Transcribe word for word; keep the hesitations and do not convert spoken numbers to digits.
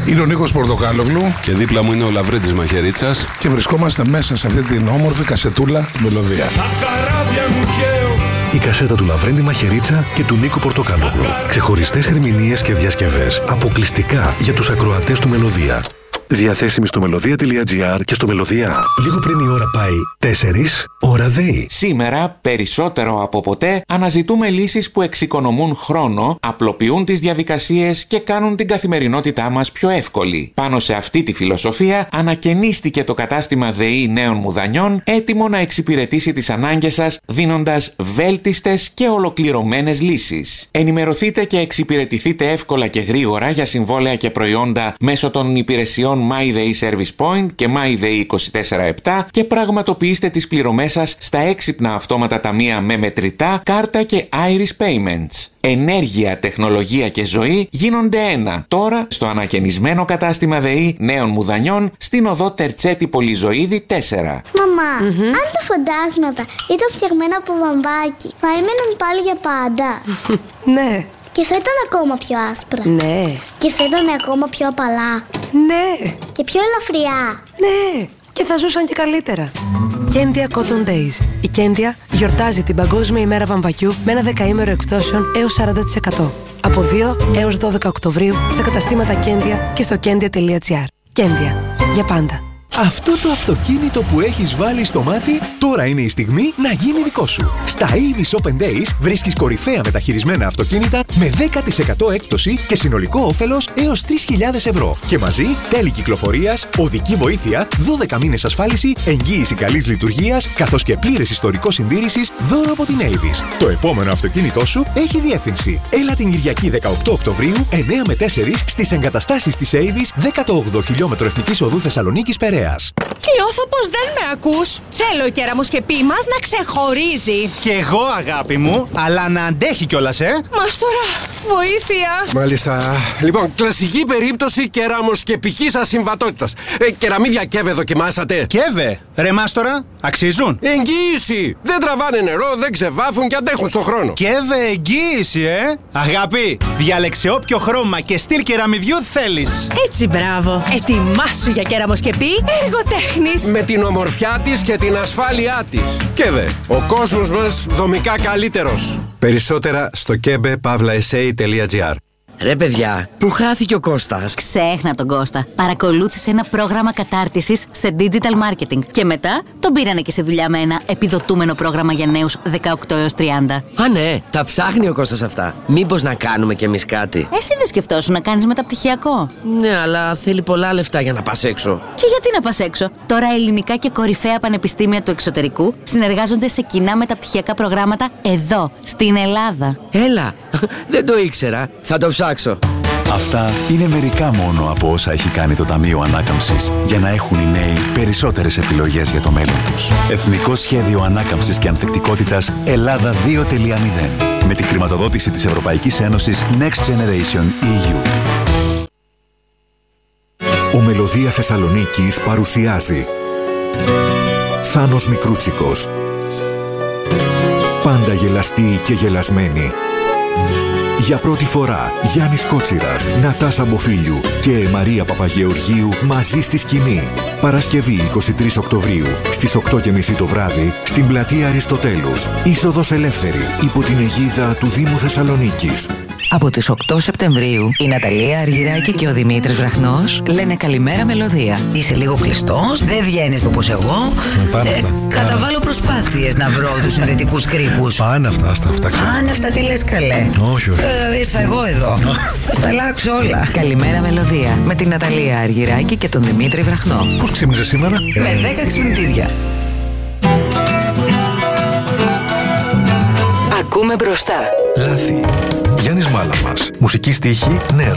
Είναι ο Νίκος Πορτοκάλογλου. Και δίπλα μου είναι ο Λαβρέντης Μαχαιρίτσας. Και βρισκόμαστε μέσα σε αυτή την όμορφη κασετούλα μελωδία. Η κασέτα του Λαβρέντη Μαχαιρίτσα και του Νίκου Πορτοκάλογλου. Ξεχωριστές ερμηνείες και διασκευές αποκλειστικά για τους ακροατές του Μελωδία. Διαθέσιμη στο μελωδία τελεία τζι άρ και στο Μελωδία. Λίγο πριν η ώρα πάει τέσσερις, ώρα ΔΕΗ. Σήμερα, περισσότερο από ποτέ, αναζητούμε λύσεις που εξοικονομούν χρόνο, απλοποιούν τις διαδικασίες και κάνουν την καθημερινότητά μας πιο εύκολη. Πάνω σε αυτή τη φιλοσοφία, ανακαινίστηκε το κατάστημα ΔΕΗ Νέων Μουδανιών, έτοιμο να εξυπηρετήσει τις ανάγκες σας, δίνοντας βέλτιστες και ολοκληρωμένες λύσεις. Ενημερωθείτε και εξυπηρετηθείτε εύκολα και γρήγορα για συμβόλαια και προϊόντα μέσω των υπηρεσιών MyDay Service Point και MyDay είκοσι τέσσερα επτά και πραγματοποιήστε τις πληρωμές σας στα έξυπνα αυτόματα ταμεία με μετρητά, κάρτα και Iris Payments. Ενέργεια, τεχνολογία και ζωή γίνονται ένα. Τώρα στο ανακαινισμένο κατάστημα ΔΕΗ Νέων Μουδανιών στην οδό Τερτσέτη Πολυζωίδη τέσσερα. Μαμά, mm-hmm. αν τα φαντάσματα ήταν φτιαγμένα από βαμβάκι, θα έμεναν πάλι για πάντα? Ναι. Και θα ήταν ακόμα πιο άσπρα. Ναι. Και θα ήταν ακόμα πιο απαλά. Ναι. Και πιο ελαφριά. Ναι. Και θα ζούσαν και καλύτερα. Κέντια Cotton Days. Η Κέντια γιορτάζει την Παγκόσμια ημέρα βαμβακιού με ένα δεκαήμερο εκπτώσεων έως σαράντα τοις εκατό. Από δύο έως δώδεκα Οκτωβρίου στα καταστήματα Κέντια και στο κέντια τελεία τζι άρ. Κέντια. Για πάντα. Αυτό το αυτοκίνητο που έχεις βάλει στο μάτι, τώρα είναι η στιγμή να γίνει δικό σου. Στα Avis Open Days βρίσκεις κορυφαία μεταχειρισμένα αυτοκίνητα με δέκα τοις εκατό έκπτωση και συνολικό όφελος έως τρεις χιλιάδες ευρώ. Και μαζί τέλη κυκλοφορίας, οδική βοήθεια, δώδεκα μήνες ασφάλιση, εγγύηση καλής λειτουργίας, καθώς και πλήρες ιστορικό συντήρησης δώρο από την Avis. Το επόμενο αυτοκίνητό σου έχει διεύθυνση. Έλα την Κυριακή δεκαοκτώ Οκτωβρίου, εννέα με τέσσερα στις εγκαταστάσεις της Avis, δέκατο όγδοο χιλιόμετρο Εθνικής Οδού Θεσσαλονίκης Περαία. Νιώθω πως δεν με ακούς. Θέλω η κεραμοσκεπή μας να ξεχωρίζει. Κι εγώ, αγάπη μου, αλλά να αντέχει κιόλας, ε. Μάστορα, βοήθεια. Μάλιστα. Λοιπόν, κλασική περίπτωση κεραμοσκεπικής ασυμβατότητας. Ε, κεραμίδια Κέβε δοκιμάσατε? Κέβε, ρε Μάστορα, αξίζουν? Εγγύηση. Δεν τραβάνε νερό, δεν ξεβάφουν και αντέχουν στον χρόνο. Κέβε, εγγύηση, ε. Αγάπη, διάλεξε όποιο χρώμα και στυλ κεραμιδιού θέλεις. Έτσι, μπράβο. Ετοιμάσου για κεραμοσκεπή εργοτέχνης. Με την ομορφιά της και την ασφάλειά της. Κέβε, ο κόσμος μας δομικά καλύτερος. Περισσότερα στο κέμπε παύλα ες έι τελεία τζι άρ. Ρε παιδιά, πού χάθηκε ο Κώστας? Ξέχνα τον Κώστα. Παρακολούθησε ένα πρόγραμμα κατάρτισης σε digital marketing και μετά τον πήρανε και σε δουλειά με ένα επιδοτούμενο πρόγραμμα για νέους δεκαοκτώ έως τριάντα. Α, ναι, τα ψάχνει ο Κώστας αυτά. Μήπως να κάνουμε κι εμείς κάτι? Εσύ δεν σκεφτόσου να κάνεις μεταπτυχιακό? Ναι, αλλά θέλει πολλά λεφτά για να πας έξω. Και γιατί να πας έξω? Τώρα ελληνικά και κορυφαία πανεπιστήμια του εξωτερικού συνεργάζονται σε κοινά μεταπτυχιακά προγράμματα εδώ, στην Ελλάδα. Έλα, δεν το ήξερα. Θα το ψάξω. Αυτά είναι μερικά μόνο από όσα έχει κάνει το Ταμείο Ανάκαμψης για να έχουν οι νέοι περισσότερες επιλογές για το μέλλον τους. Εθνικό Σχέδιο Ανάκαμψης και Ανθεκτικότητας Ελλάδα δύο τελεία μηδέν με τη χρηματοδότηση της Ευρωπαϊκής Ένωσης Next Generation ι γιου. Ο Μελωδία Θεσσαλονίκης παρουσιάζει Θάνος Μικρούτσικος. Πάντα γελαστή και γελασμένη. Για πρώτη φορά, Γιάννης Κότσιρας, Νατάσα Μποφίλιου και Μαρία Παπαγεωργίου μαζί στη σκηνή. Παρασκευή εικοστή τρίτη Οκτωβρίου στις οκτώ και μισή το βράδυ στην πλατεία Αριστοτέλους. Είσοδος ελεύθερη υπό την αιγίδα του Δήμου Θεσσαλονίκης. Από τις οκτώ Σεπτεμβρίου η Ναταλία Αργυράκη και ο Δημήτρης Βραχνός λένε καλημέρα Μελωδία. Είσαι λίγο κλειστός, δεν βγαίνεις όπως εγώ. Ε, καταβάλω προσπάθειες να βρω τους συνδετικούς κρίκους. Πάνε αυτά, αυτά, αυτά. Πάνε αυτά, τι λες καλέ? Όχι, όχι. Τώρα ήρθα εγώ εδώ. Θα στα αλλάξω όλα. Καλημέρα Μελωδία με την Ναταλία Αργυράκη και τον Δημήτρη Βραχνό. Πώς ξύπνησε σήμερα? Με δέκα ξυπνητήρια. Ακούμε μπροστά. Λάθη. Γιάννης Μάλαμας. Μουσική στίχη Νέα